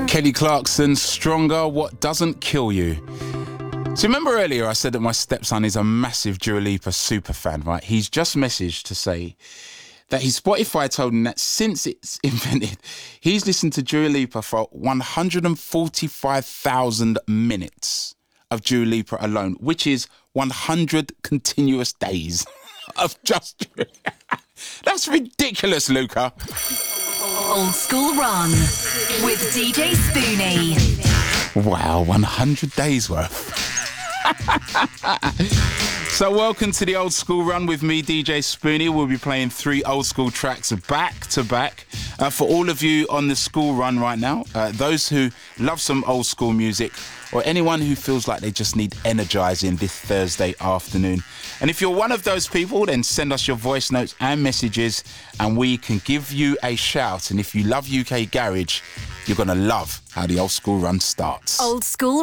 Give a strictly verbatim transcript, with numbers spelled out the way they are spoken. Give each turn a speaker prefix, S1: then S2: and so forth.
S1: Kelly Clarkson, Stronger, What Doesn't Kill You. So remember earlier I said that my stepson is a massive Dua Lipa super fan, right? He's just messaged to say that his Spotify told him that since it's invented, he's listened to Dua Lipa for one hundred forty-five thousand minutes of Dua Lipa alone, which is one hundred continuous days of just... That's ridiculous, Luca.
S2: Old School Run with D J Spoonie.
S1: Wow, one hundred days worth. So welcome to the Old School Run with me, D J Spoonie. We'll be playing three old school tracks back to back. Uh, for all of you on the school run right now, uh, those who love some old school music, or anyone who feels like they just need energising this Thursday afternoon. And if you're one of those people, then send us your voice notes and messages and we can give you a shout. And if you love U K Garage, you're going to love how the Old School Run starts.
S2: Old School